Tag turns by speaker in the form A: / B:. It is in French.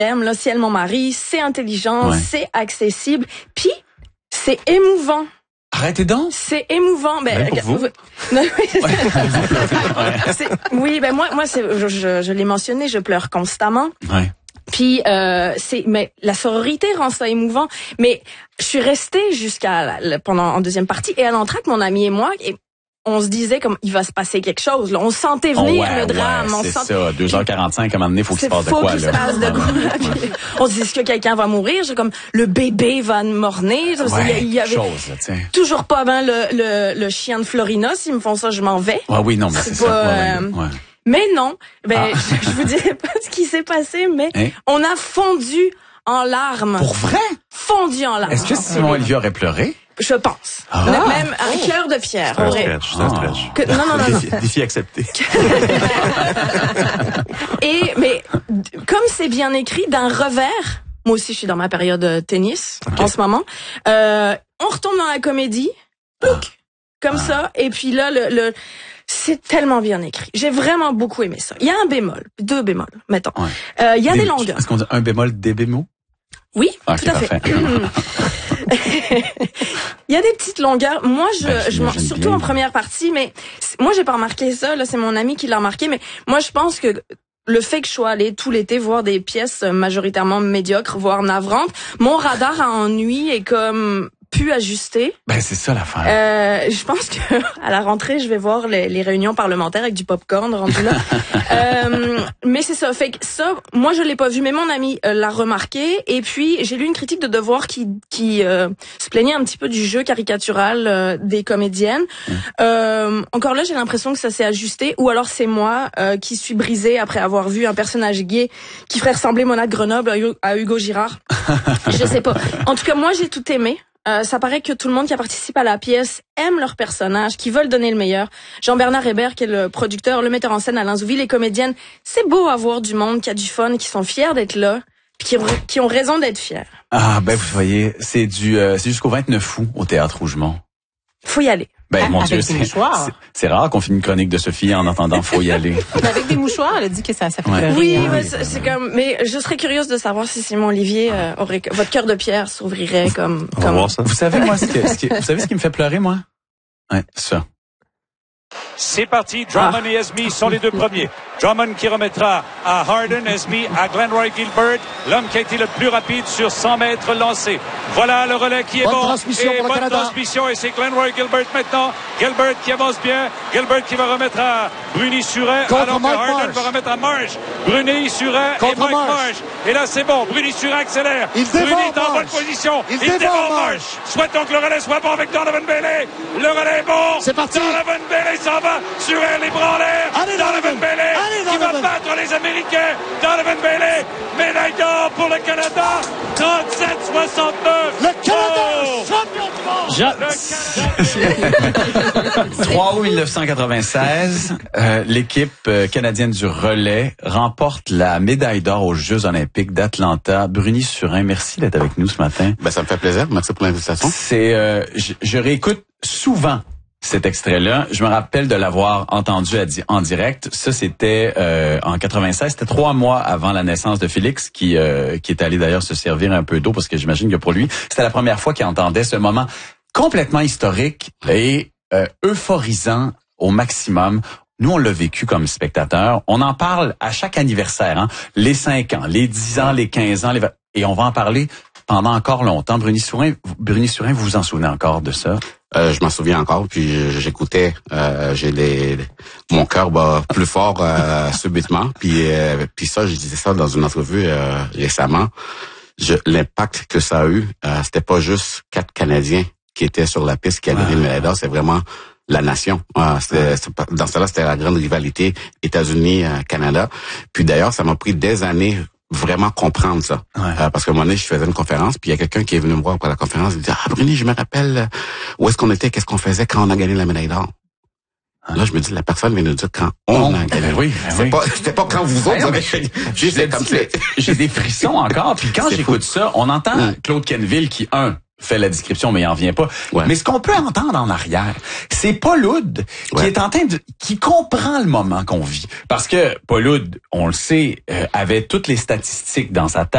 A: là, Ciel mon mari, c'est intelligent,
B: Ouais.
A: c'est accessible, puis c'est émouvant.
B: Arrêtez donc.
A: C'est émouvant.
B: Même pour vous?
A: Non, oui, ben moi, je l'ai mentionné, je pleure constamment.
B: Ouais.
A: Puis mais la sororité rend ça émouvant. Mais je suis restée en deuxième partie et à l'entracte, mon ami et moi. Et on se disait comme il va se passer quelque chose. Là. On sentait venir le drame.
B: C'est ça. 2h45, à un moment donné, faut qu'il se passe de quoi, là. On
A: se dit, est-ce que quelqu'un va mourir? J'ai comme, le bébé va morner.
B: Ouais,
A: il y avait
B: chose, là, tiens.
A: toujours pas avant le chien de Florina. S'ils me font ça, je m'en vais.
B: Ouais, oui, non, mais c'est ça. Ouais.
A: Mais non. Je vous dirai pas ce qui s'est passé, mais on a fondu en larmes.
B: Pour vrai?
A: Fondu en larmes.
B: Est-ce que Simon Olivier aurait pleuré?
A: Je pense. Même un cœur de pierre.
C: C'est un stretch.
A: Non.
C: Défi accepté.
A: Mais comme c'est bien écrit, d'un revers, moi aussi je suis dans ma période tennis en ce moment, on retombe dans la comédie, comme ça, et puis là, c'est tellement bien écrit. J'ai vraiment beaucoup aimé ça. Il y a un bémol, 2 bémols, mettons. Il y a des longueurs.
B: Est-ce qu'on dit un bémol, des bémols?
A: Oui, tout à fait. Il y a des petites longueurs. Moi, surtout en première partie, mais moi, j'ai pas remarqué ça. Là, c'est mon ami qui l'a remarqué. Mais moi, je pense que le fait que je sois allée tout l'été voir des pièces majoritairement médiocres, voire navrantes, mon radar à ennui est comme pu ajuster.
B: Ben, c'est ça l'affaire.
A: Je pense que à la rentrée, je vais voir les réunions parlementaires avec du popcorn rendu là. Mais c'est ça. Fait que ça, moi, je l'ai pas vu, mais mon ami l'a remarqué. Et puis, j'ai lu une critique de Devoir qui se plaignait un petit peu du jeu caricatural des comédiennes. Encore là, j'ai l'impression que ça s'est ajusté. Ou alors, c'est moi qui suis brisée après avoir vu un personnage gay qui ferait ressembler Mona de Grenoble à Hugo Girard. Je sais pas. En tout cas, moi, j'ai tout aimé. Ça paraît que tout le monde qui participe à la pièce aime leur personnage, qui veulent donner le meilleur. Jean-Bernard Hébert, qui est le producteur, le metteur en scène, Alain Zouvi, les comédiennes. C'est beau avoir du monde qui a du fun, qui sont fiers d'être là, puis qui ont raison d'être fiers.
B: Ah, ben, vous voyez, c'est jusqu'au 29 août au Théâtre Rougemont.
A: Faut y aller.
B: Ben, mon
D: avec
B: Dieu,
D: des mouchoirs.
B: c'est rare qu'on finisse une chronique de Sophie en entendant faut y aller.
D: Mais avec des mouchoirs, elle a dit que ça fait pleurer.
A: Oui, c'est comme, mais je serais curieuse de savoir si Simon Olivier votre cœur de pierre s'ouvrirait comme.
C: On va voir ça.
B: Vous savez, moi, vous savez ce qui me fait pleurer, moi? Ouais, ça.
E: C'est parti, Drummond et Esme sont les 2 premiers. Drummond qui remettra à Harden, Esme à Glenroy Gilbert, l'homme qui a été le plus rapide sur 100 mètres lancés. Voilà le relais qui est bonne
F: transmission pour le Canada.
E: Transmission et c'est Glenroy Gilbert maintenant. Gilbert qui avance bien. Gilbert qui va remettre à Bruni-Suret alors que Harden va remettre à Marsh. Bruni-Suret et Mike Marsh. Et là c'est bon, Bruni-Suret accélère. Bruni est en bonne position. Il dévore Marsh. Souhaitons que le relais soit bon avec Donovan Bailey. Le relais est bon.
F: C'est parti.
E: Donovan Bailey s'en va. Suret les bras en l'air.
F: Allez,
E: Donovan Bailey qui va battre les Américains. Donovan Bailey, médaille d'or pour le Canada. 37-69.
F: Le Canada, champion du monde!
B: 3 août 1996, l'équipe canadienne du relais remporte la médaille d'or aux Jeux olympiques d'Atlanta. Bruni-Surin, merci d'être avec nous ce matin.
G: Ben, ça me fait plaisir. Merci pour l'invitation.
B: Je réécoute souvent cet extrait-là. Je me rappelle de l'avoir entendu en direct. Ça, c'était en 96. C'était 3 mois avant la naissance de Félix, qui est allé d'ailleurs se servir un peu d'eau, parce que j'imagine que pour lui, c'était la première fois qu'il entendait ce moment complètement historique et euphorisant au maximum. Nous, on l'a vécu comme spectateur. On en parle à chaque anniversaire, hein? Les 5 ans, les 10 ans, les 15 ans, et on va en parler pendant encore longtemps. Bruni-Surin, vous vous en souvenez encore de ça?
G: Je m'en souviens encore, puis j'écoutais, mon cœur bat plus fort subitement, puis ça, je disais ça dans une entrevue récemment. L'impact que ça a eu, c'était pas juste 4 Canadiens qui étaient sur la piste qui a gagné le médaille d'or, c'est vraiment la nation. Dans ce cas-là, c'était la grande rivalité États-Unis-Canada. Puis d'ailleurs, ça m'a pris des années vraiment comprendre ça. Parce qu'à un moment donné, je faisais une conférence, puis il y a quelqu'un qui est venu me voir après la conférence, il me dit « Ah, Bruni, je me rappelle où est-ce qu'on était, qu'est-ce qu'on faisait quand on a gagné la médaille d'or. » Là, je me dis, la personne vient de dire quand on a gagné. C'était pas quand vous autres avez gagné.
B: J'ai des frissons encore, puis quand j'écoute ça, on entend Claude Kenville qui, fait la description, mais il en vient pas. Ouais. Mais ce qu'on peut entendre en arrière, c'est Paul Oud qui est en train qui comprend le moment qu'on vit. Parce que Paul Oud, on le sait, avait toutes les statistiques dans sa tête.